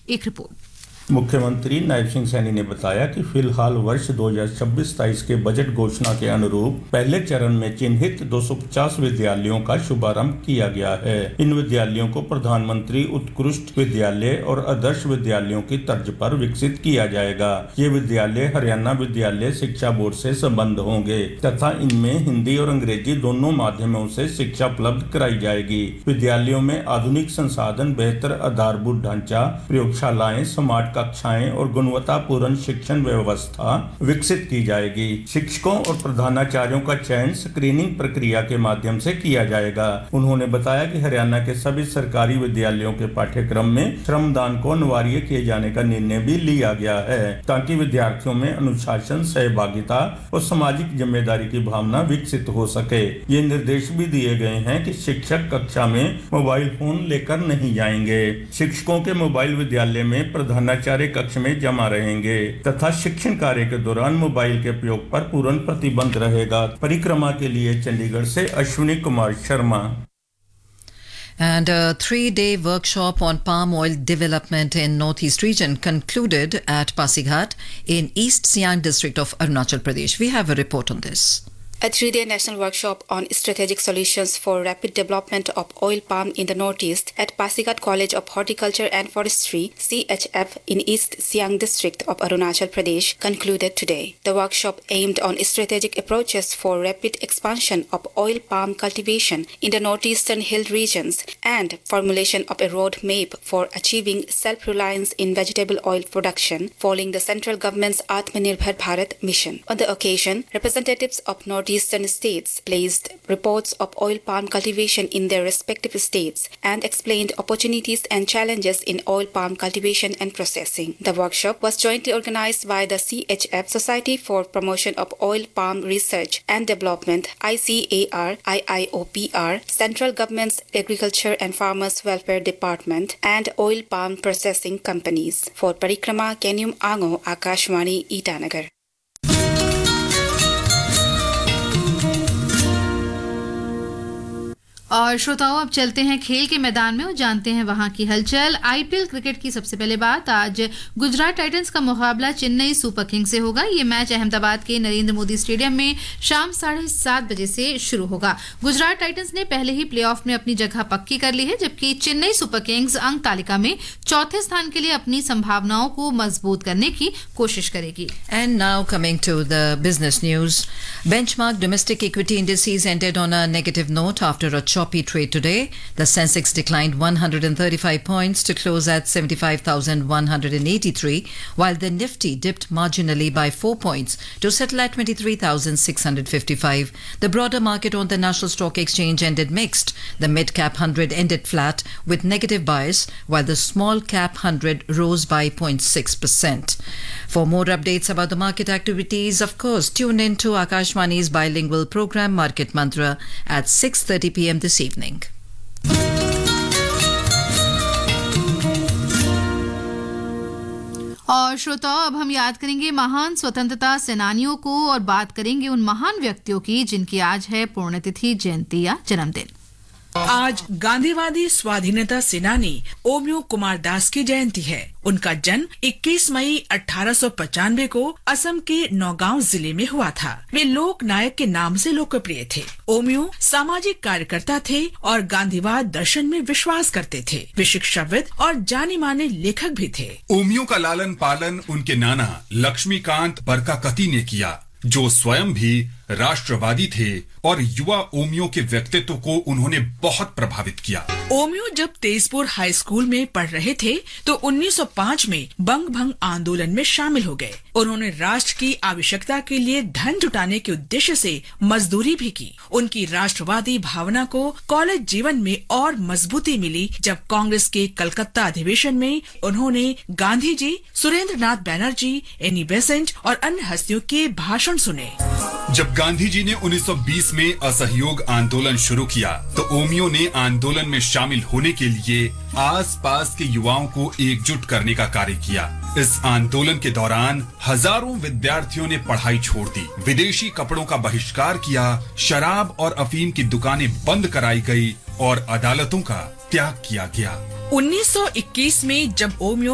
एक रिपोर्ट। मुख्यमंत्री नायब सिंह सैनी ने बताया कि फिलहाल वर्ष 2026-27 के बजट घोषणा के अनुरूप पहले चरण में चिन्हित 250 विद्यालयों का शुभारंभ किया गया है। इन विद्यालयों को प्रधानमंत्री उत्कृष्ट विद्यालय और आदर्श विद्यालयों की तर्ज पर विकसित किया जाएगा। ये विद्यालय हरियाणा विद्यालय शिक्षा बोर्ड से संबद्ध होंगे तथा इनमें हिंदी और अंग्रेजी दोनों माध्यमों से शिक्षा उपलब्ध कराई जाएगी। विद्यालयों में आधुनिक संसाधन, बेहतर आधारभूत ढांचा, प्रयोगशालाएं, स्मार्ट कक्षाएं और गुणवत्तापूर्ण शिक्षण व्यवस्था विकसित की जाएगी। शिक्षकों और प्रधानाचार्यों का चयन स्क्रीनिंग प्रक्रिया के माध्यम से किया जाएगा। उन्होंने बताया कि हरियाणा के सभी सरकारी विद्यालयों के पाठ्यक्रम में श्रमदान को अनिवार्य किए जाने का निर्णय भी लिया गया है ताकि विद्यार्थियों में अनुशासन, सहभागिता और सामाजिक जिम्मेदारी की भावना विकसित हो सके। ये निर्देश भी दिए गए हैं कि शिक्षक कक्षा में मोबाइल फोन लेकर नहीं जाएंगे। शिक्षकों के मोबाइल विद्यालय में प्रधानाचार्य कक्ष में जमा रहेंगे तथा शिक्षण कार्य के दौरान मोबाइल के प्रयोग पर पूर्ण प्रतिबंध रहेगा। परिक्रमा के लिए चंडीगढ़ से Ashwini Kumar Sharma. And a 3-day workshop on palm oil development in Northeast region concluded at Pasighat in East Siang district of Arunachal Pradesh. We have a report on this. A 3-day national workshop on strategic solutions for rapid development of oil palm in the Northeast at Pasighat College of Horticulture and Forestry (CHF) in East Siang district of Arunachal Pradesh concluded today. The workshop aimed on strategic approaches for rapid expansion of oil palm cultivation in the northeastern hill regions and formulation of a roadmap for achieving self-reliance in vegetable oil production following the central government's Atmanirbhar Bharat mission. On the occasion, representatives of northeastern states placed reports of oil palm cultivation in their respective states and explained opportunities and challenges in oil palm cultivation and processing. The workshop was jointly organized by the CHF Society for Promotion of Oil Palm Research and Development ICAR, IIOPR, Central Government's Agriculture and Farmers Welfare Department and oil palm processing companies. For Parikrama, Kenyum Ango, Akashwani, Itanagar. और श्रोताओं, अब चलते हैं खेल के मैदान में और जानते हैं वहां की हलचल। आईपीएल क्रिकेट की सबसे पहले बात, आज गुजरात टाइटंस का मुकाबला चेन्नई सुपर किंग्स से होगा। ये मैच अहमदाबाद के नरेंद्र मोदी स्टेडियम में शाम 7:30 बजे से शुरू होगा। गुजरात टाइटंस ने पहले ही प्लेऑफ में अपनी जगह पक्की कर ली है, जबकि चेन्नई सुपर किंग्स अंक तालिका में चौथे स्थान के लिए अपनी संभावनाओं को मजबूत करने की कोशिश करेगी। And now coming to the business news. Benchmark domestic equity indices ended on a negative note after a choppy trade today. The Sensex declined 135 points to close at 75,183, while the Nifty dipped marginally by 4 points to settle at 23,655. The broader market on the National Stock Exchange ended mixed. The mid-cap 100 ended flat with negative bias, while the small-cap 100 rose by 0.6%. For more updates about the market activities, of course, tune in to Akashwani's bilingual program Market Mantra at 6:30 p.m. this evening. और श्रोताओं, अब हम याद करेंगे महान स्वतंत्रता सेनानियों को और बात करेंगे उन महान व्यक्तियों की जिनकी आज है पुण्यतिथि, जयंती या जन्मदिन। आज गांधीवादी स्वाधीनता सेनानी ओमियो कुमार दास की जयंती है। उनका जन्म 21 मई 1895 को असम के नौगांव जिले में हुआ था। वे लोक नायक के नाम से लोकप्रिय थे। ओमियो सामाजिक कार्यकर्ता थे और गांधीवाद दर्शन में विश्वास करते थे। वे शिक्षाविद और जाने माने लेखक भी थे। ओमियो का लालन पालन उनके नाना लक्ष्मीकांत बरकाकती ने किया, जो स्वयं भी राष्ट्रवादी थे और युवा ओमियो के व्यक्तित्व को उन्होंने बहुत प्रभावित किया। ओमियो जब तेजपुर हाई स्कूल में पढ़ रहे थे तो 1905 में बंग भंग आंदोलन में शामिल हो गए। उन्होंने राष्ट्र की आवश्यकता के लिए धन जुटाने के उद्देश्य से मजदूरी भी की। उनकी राष्ट्रवादी भावना को कॉलेज जीवन में और मजबूती मिली जब कांग्रेस के कलकत्ता अधिवेशन में उन्होंने गांधी जी, सुरेंद्र नाथ बैनर्जी, एनी बेसेंट और अन्य हस्तियों के भाषण सुने। जब गांधी जी ने 1920 में असहयोग आंदोलन शुरू किया तो ओमियो ने आंदोलन में शामिल होने के लिए आसपास के युवाओं को एकजुट करने का कार्य किया। इस आंदोलन के दौरान हजारों विद्यार्थियों ने पढ़ाई छोड़ दी, विदेशी कपड़ों का बहिष्कार किया, शराब और अफीम की दुकानें बंद कराई गई और अदालतों का त्याग किया गया। 1921 में जब ओमियो